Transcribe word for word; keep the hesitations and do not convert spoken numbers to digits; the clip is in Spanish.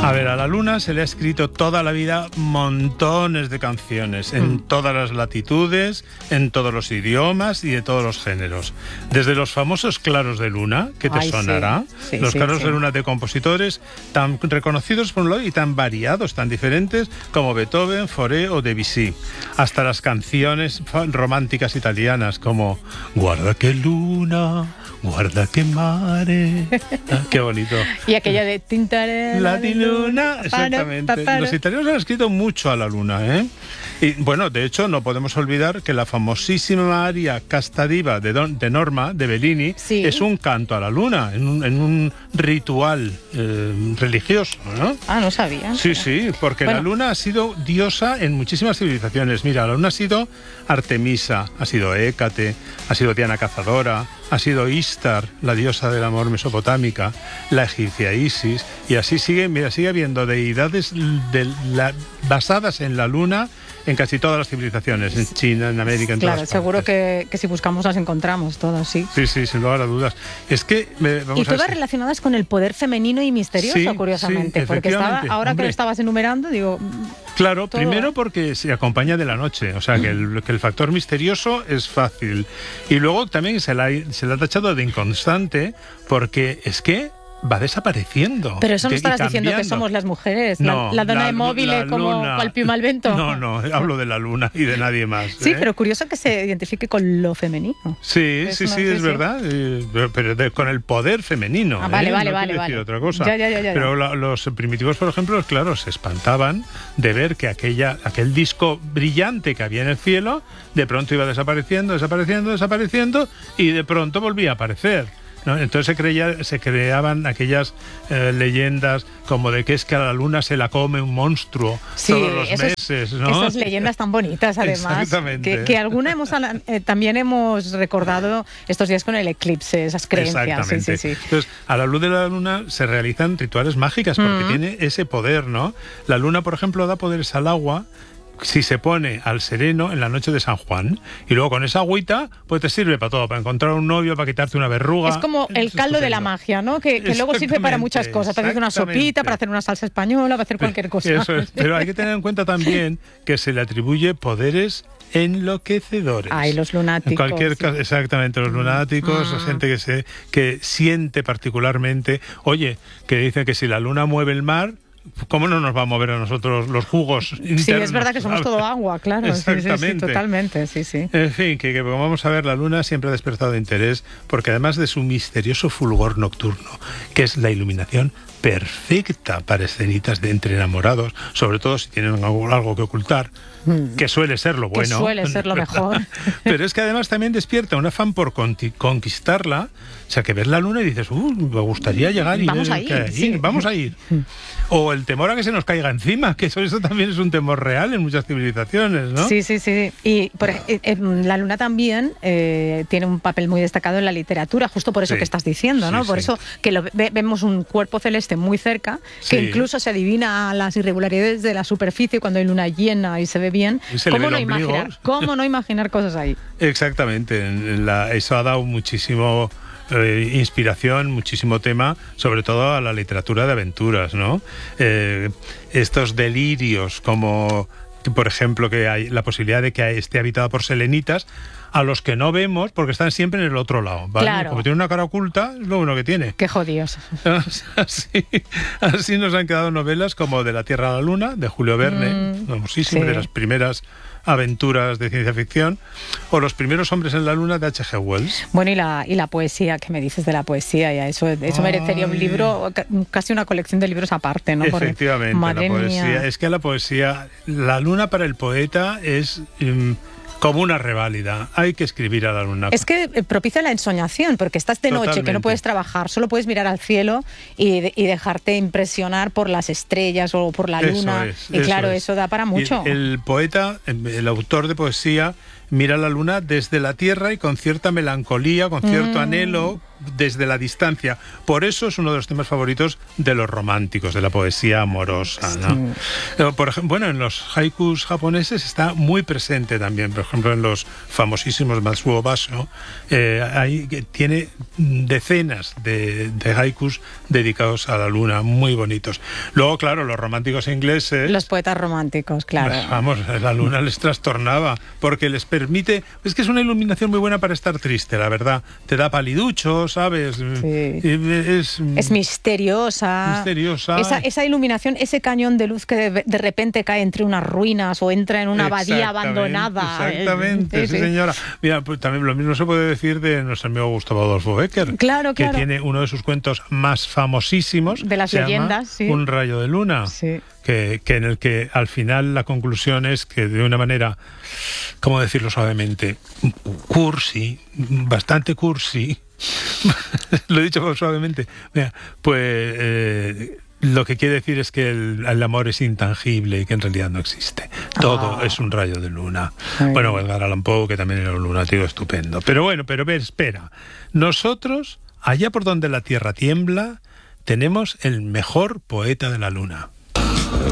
A ver, a la luna se le ha escrito toda la vida montones de canciones, en mm. todas las latitudes, en todos los idiomas y de todos los géneros. Desde los famosos claros de luna, que te Ay, sonará, sí. Sí, los sí, claros sí. de luna de compositores tan reconocidos por un lado y tan variados, tan diferentes como Beethoven, Fauré o Debussy, hasta las canciones románticas italianas como Guarda que luna, guarda que mare. Ah, qué bonito. Y aquella de Tintaré la di luna, exactamente. Paparo. Los italianos han escrito mucho a la luna, ¿eh? Y bueno, de hecho, no podemos olvidar que la famosísima aria Casta Diva de, Don, de Norma, de Bellini, sí. es un canto a la luna, en un, en un ritual eh, religioso, ¿no? Ah, no sabía. Sí, sí, porque bueno. la luna ha sido diosa en muchísimas civilizaciones. Mira, la luna ha sido Artemisa, ha sido Hécate, ha sido Diana Cazadora, ha sido Istar, la diosa del amor mesopotámica, la egipcia Isis, y así sigue, mira, sigue habiendo deidades de la, basadas en la luna en casi todas las civilizaciones, en China, en América, en claro, todas partes. Seguro que, que si buscamos las encontramos todas, sí. Sí, sí, sin lugar a dudas. Es que me, vamos y todas a ver, relacionadas con el poder femenino y misterioso, sí, curiosamente, sí, porque estaba, ahora hombre. que lo estabas enumerando, digo... Claro, todo. Primero porque se acompaña de la noche, o sea que el, que el factor misterioso es fácil. Y luego también se la, se la ha tachado de inconstante porque es que va desapareciendo. Pero eso no estarás diciendo que somos las mujeres, no, la, la dona la, de móvil como cual piuma al vento. No, no, hablo de la luna y de nadie más. Sí, ¿eh? Pero curioso que se identifique con lo femenino. Sí, es sí, sí, es verdad, pero, pero de, con el poder femenino. Ah, vale, ¿eh? vale, no vale. quiero vale. decir otra cosa. Ya, ya, ya, ya. Pero la, los primitivos, por ejemplo, claro, se espantaban de ver que aquella, aquel disco brillante que había en el cielo, de pronto iba desapareciendo, desapareciendo, desapareciendo, y de pronto volvía a aparecer. ¿No? Entonces se, creía, se creaban aquellas eh, leyendas como de que es que a la luna se la come un monstruo sí, todos los esos, meses, ¿no? Esas leyendas tan bonitas, además. Exactamente. Que, que alguna hemos eh, también hemos recordado estos días con el eclipse, esas creencias. Exactamente. Sí, sí, sí. Entonces, a la luz de la luna se realizan rituales mágicas porque mm. tiene ese poder, ¿no? La luna, por ejemplo, da poderes al agua si se pone al sereno en la noche de San Juan, y luego con esa agüita pues te sirve para todo, para encontrar un novio, para quitarte una verruga. Es como el caldo de la magia, ¿no? Que, que luego sirve para muchas cosas, para hacer una sopita, para hacer una salsa española, para hacer cualquier cosa. Eso es. Pero hay que tener en cuenta también que se le atribuye poderes enloquecedores. Ay, los lunáticos. En cualquier sí. caso, exactamente, los lunáticos, mm. la gente que se que siente particularmente, oye, que dice que si la luna mueve el mar, ¿cómo no nos va a mover a nosotros los jugos internos? Sí, es verdad que somos todo agua, claro. Exactamente. Sí, sí, sí, totalmente, sí, sí. En fin, que, que vamos a ver, la luna siempre ha despertado interés porque además de su misterioso fulgor nocturno, que es la iluminación perfecta para escenitas de entre enamorados, sobre todo si tienen algo, algo que ocultar, mm. que suele ser lo bueno. Que suele ser lo mejor. Pero es que además también despierta un afán por conquistarla, o sea, que ves la luna y dices, uh, me gustaría llegar y vamos ver a ir, que hay sí. vamos a ir. O el temor a que se nos caiga encima, que eso, eso también es un temor real en muchas civilizaciones, ¿no? Sí, sí, sí. Y por, eh, la luna también eh, tiene un papel muy destacado en la literatura, justo por eso sí. que estás diciendo, ¿no? Sí, por sí. eso que lo, ve, vemos un cuerpo celeste muy cerca, que sí. incluso se adivina las irregularidades de la superficie cuando hay luna llena y se ve bien. Se ¿Cómo, ve no imaginar, ¿Cómo no imaginar cosas ahí? Exactamente. La, eso ha dado muchísimo... Eh, inspiración, muchísimo tema, sobre todo a la literatura de aventuras, ¿no? Eh, estos delirios como, por ejemplo, que hay la posibilidad de que esté habitada por selenitas, a los que no vemos porque están siempre en el otro lado, ¿vale? Claro. Como tiene una cara oculta, es lo bueno que tiene. Qué jodidos. Así, así nos han quedado novelas como De la Tierra a la Luna, de Julio Verne, mm, famosísimo, sí. de las primeras aventuras de ciencia ficción, o Los primeros hombres en la luna de H G Wells. Bueno, y la, y la poesía, ¿qué me dices de la poesía? Ya, eso eso merecería un libro, casi una colección de libros aparte, ¿no? Efectivamente, Porque, la poesía, es que la poesía, la luna para el poeta es... Um, como una reválida, hay que escribir a la luna. Es que propicia la ensoñación, porque estás de noche, Totalmente. que no puedes trabajar, solo puedes mirar al cielo y, de, y dejarte impresionar por las estrellas o por la luna. Eso es, y eso claro, es. eso da para mucho. Y el poeta, el autor de poesía, mira la luna desde la Tierra y con cierta melancolía, con cierto mm. anhelo, desde la distancia. Por eso es uno de los temas favoritos de los románticos, de la poesía amorosa, ¿no? Sí. Por ejemplo, bueno, en los haikus japoneses está muy presente también. Por ejemplo, en los famosísimos Matsuo Basho, eh, hay, tiene decenas de, de haikus dedicados a la luna, muy bonitos. Luego, claro, los románticos ingleses... Los poetas románticos, claro. Vamos, la luna les trastornaba, porque les permite... Es que es una iluminación muy buena para estar triste, la verdad. Te da paliduchos, ¿sabes? Sí. Es, es misteriosa. Misteriosa. Esa, esa iluminación, ese cañón de luz que de, de repente cae entre unas ruinas o entra en una abadía abandonada. Exactamente, sí, sí, señora. Mira, pues también lo mismo se puede decir de nuestro amigo Gustavo Adolfo Bécquer. Claro, que claro. tiene uno de sus cuentos más famosísimos. De las se leyendas, llama sí. Un rayo de luna. Sí. Que, que en el que al final la conclusión es que de una manera, ¿cómo decirlo suavemente? Cursi, bastante cursi. Lo he dicho suavemente. Mira, pues eh, lo que quiere decir es que el, el amor es intangible y que en realidad no existe. Todo ah. es un rayo de luna. Ay. Bueno, Edgar Allan Poe, que también era un lunático estupendo. Pero bueno, pero ver, espera. Nosotros, allá por donde la tierra tiembla, tenemos el mejor poeta de la luna.